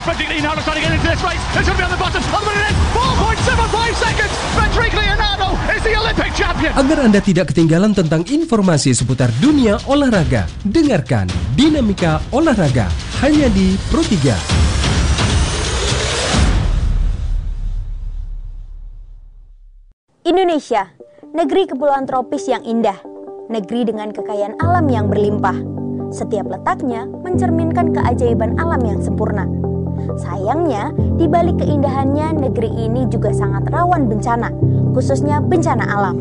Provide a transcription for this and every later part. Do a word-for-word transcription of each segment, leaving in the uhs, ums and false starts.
Frantically now trying to get into this race. It's going to be on the bottom. On the minute, four point seven five seconds. Patrick Leonardo is the Olympic champion. Agar Anda tidak ketinggalan tentang informasi seputar dunia olahraga, dengarkan Dinamika Olahraga hanya di Pro tiga. Indonesia, negeri kepulauan tropis yang indah, negeri dengan kekayaan alam yang berlimpah. Setiap letaknya mencerminkan keajaiban alam yang sempurna. Sayangnya, di balik keindahannya, negeri ini juga sangat rawan bencana, khususnya bencana alam.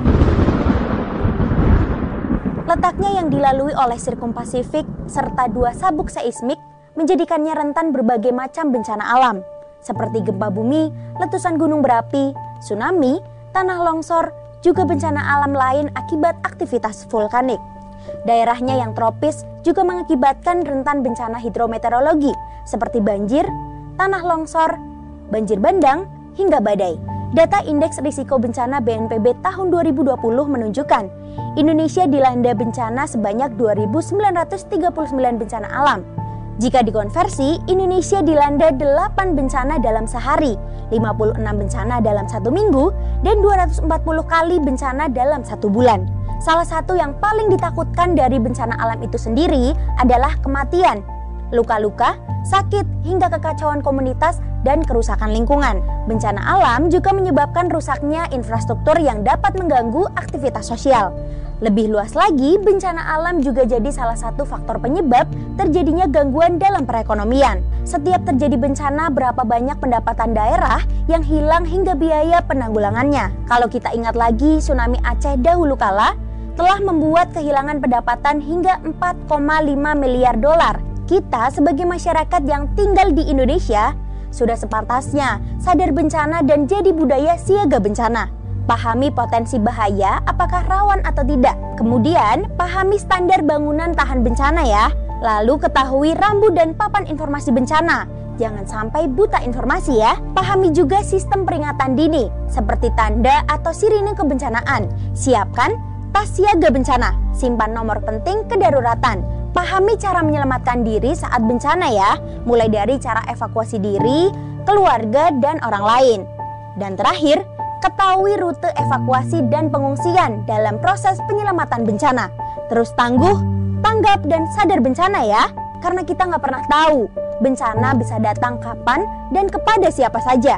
Letaknya yang dilalui oleh Sirkum Pasifik serta dua sabuk seismik menjadikannya rentan berbagai macam bencana alam, seperti gempa bumi, letusan gunung berapi, tsunami, tanah longsor, juga bencana alam lain akibat aktivitas vulkanik. Daerahnya yang tropis juga mengakibatkan rentan bencana hidrometeorologi seperti banjir, tanah longsor, banjir bandang, hingga badai. Data Indeks Risiko Bencana B N P B tahun dua ribu dua puluh menunjukkan Indonesia dilanda bencana sebanyak dua ribu sembilan ratus tiga puluh sembilan bencana alam. Jika dikonversi, Indonesia dilanda delapan bencana dalam sehari, lima puluh enam bencana dalam satu minggu, dan dua ratus empat puluh kali bencana dalam satu bulan. Salah satu yang paling ditakutkan dari bencana alam itu sendiri adalah kematian, luka-luka, sakit, hingga kekacauan komunitas dan kerusakan lingkungan. Bencana alam juga menyebabkan rusaknya infrastruktur yang dapat mengganggu aktivitas sosial. Lebih luas lagi, bencana alam juga jadi salah satu faktor penyebab terjadinya gangguan dalam perekonomian. Setiap terjadi bencana, berapa banyak pendapatan daerah yang hilang hingga biaya penanggulangannya. Kalau kita ingat lagi, tsunami Aceh dahulu kala telah membuat kehilangan pendapatan hingga empat koma lima miliar dolar. Kita sebagai masyarakat yang tinggal di Indonesia sudah sepantasnya sadar bencana dan jadi budaya siaga bencana. Pahami potensi bahaya, apakah rawan atau tidak. Kemudian, pahami standar bangunan tahan bencana ya. Lalu ketahui rambu dan papan informasi bencana. Jangan sampai buta informasi ya. Pahami juga sistem peringatan dini, seperti tanda atau sirine kebencanaan. Siapkan tas siaga bencana, simpan nomor penting kedaruratan. Pahami cara menyelamatkan diri saat bencana ya, mulai dari cara evakuasi diri, keluarga, dan orang lain. Dan terakhir, ketahui rute evakuasi dan pengungsian dalam proses penyelamatan bencana. Terus tangguh, tanggap, dan sadar bencana ya, karena kita nggak pernah tahu bencana bisa datang kapan dan kepada siapa saja.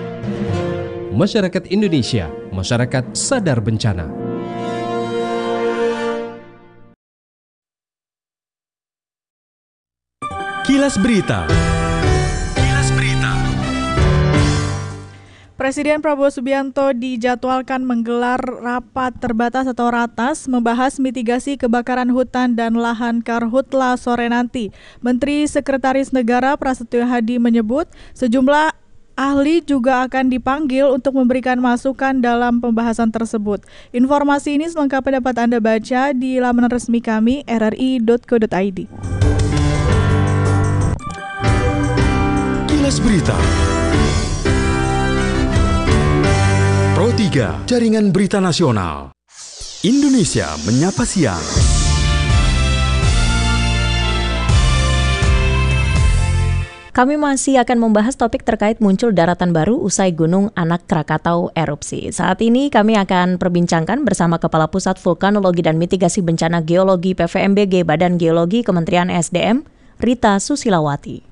Masyarakat Indonesia, masyarakat sadar bencana. Kilas Berita. Kilas Berita. Presiden Prabowo Subianto dijadwalkan menggelar rapat terbatas atau ratas membahas mitigasi kebakaran hutan dan lahan Karhutla sore nanti. Menteri Sekretaris Negara Prasetyo Hadi menyebut sejumlah ahli juga akan dipanggil untuk memberikan masukan dalam pembahasan tersebut. Informasi ini selengkapnya dapat Anda baca di laman resmi kami r r i dot co dot i d. Kilas Berita. Pro tiga, Jaringan Berita Nasional. Indonesia Menyapa Siang. Kami masih akan membahas topik terkait muncul daratan baru usai Gunung Anak Krakatau erupsi. Saat ini kami akan perbincangkan bersama Kepala Pusat Vulkanologi dan Mitigasi Bencana Geologi P V M B G Badan Geologi Kementerian S D M, Rita Susilawati.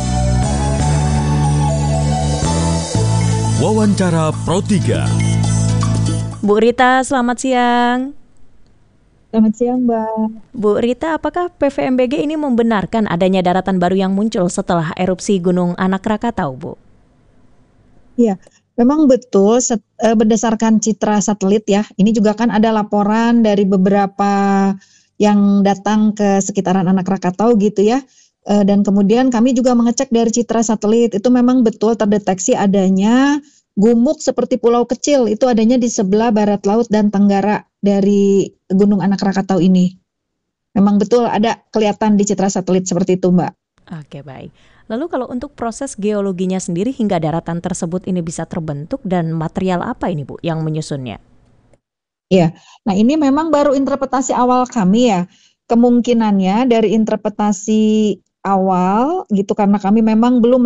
Wawancara Pro tiga. Bu Rita, selamat siang. Selamat siang, Mbak. Bu Rita, apakah P V M B G ini membenarkan adanya daratan baru yang muncul setelah erupsi Gunung Anak Krakatau, Bu? Iya, memang betul set, eh, berdasarkan citra satelit ya. Ini juga kan ada laporan dari beberapa yang datang ke sekitaran Anak Krakatau gitu ya. Dan kemudian kami juga mengecek dari citra satelit, itu memang betul terdeteksi adanya gumuk seperti pulau kecil, itu adanya di sebelah barat laut dan tenggara dari Gunung Anak Krakatau ini. Memang betul ada kelihatan di citra satelit seperti itu, Mbak. Oke, baik. Lalu kalau untuk proses geologinya sendiri hingga daratan tersebut ini bisa terbentuk dan material apa ini, Bu, yang menyusunnya? Iya, nah ini memang baru interpretasi awal kami ya. Kemungkinannya dari interpretasi awal gitu karena kami memang belum